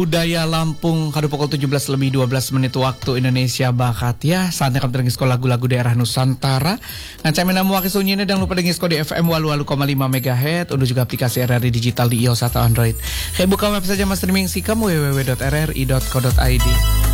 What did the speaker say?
Budaya Lampung kadu pukul 17 lebih 12 menit waktu Indonesia Bakat ya. Saatnya kami terdengis lagu-lagu daerah Nusantara. Ngacamin namu wakil sunyinya dan lupa dengis di FM 88,5 MHz. Untuk juga aplikasi RRI digital di iOS atau Android. Buka web saja mas streaming sikam www.rri.co.id.